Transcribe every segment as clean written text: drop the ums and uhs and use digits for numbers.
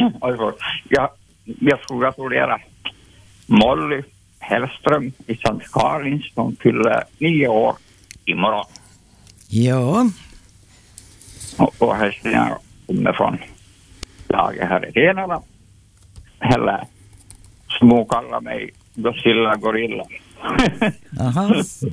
Alltså, jag skulle gratulera Molly Hellström i Sankt Karins som fyller 9 år imorgon. Ja. Och hälsningar kommer från Tage här i Tenala. Eller småkallar mig Godzilla Gorilla. Aha,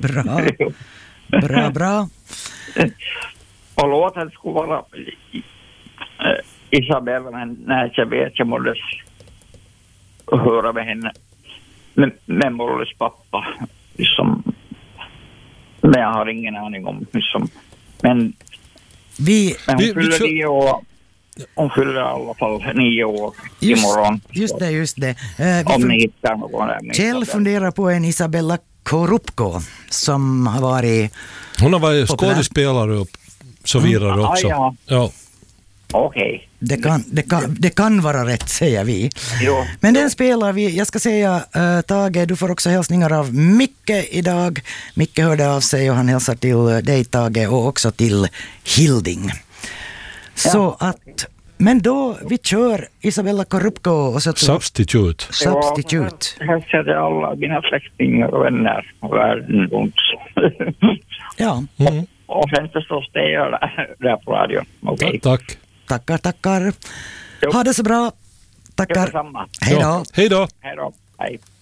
bra. Och låten skulle vara Isabella, men när jag vet jag måste höra med henne med Mollys pappa liksom, men jag har ingen aning om liksom, men hon fyller 9 år. Hon fyller i alla fall 9 år imorgon. Just det. Om ni hittar någon där. Kjell funderar på en Isabella Korupko som har varit... Hon har varit skådespelare och så vidare också. Ja. Okej. Det kan vara rätt, säger vi. Jo. Men den spelar vi. Jag ska säga, Tage, du får också hälsningar av Micke idag. Micke hörde av sig och han hälsar till dig, Tage, och också till Hilding. Så att, men då vi kör Isabella Korupko och så Substitute. Jag hälsar till alla mina släktingar och vänner och världen runt. Ja. Och sen förstås det gör där på radion. Okay. Tack. Tackar. Ha det så bra. Tackar. Samma. Hej då. Hej då. Hej då. Hej.